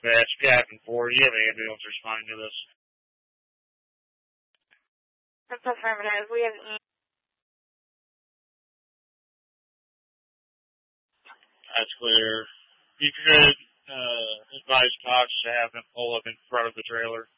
dispatch, Captain 4. You have ambulance responding to this? That's affirmative. We have an That's clear. You could advise Cox to have him pull up in front of the trailer.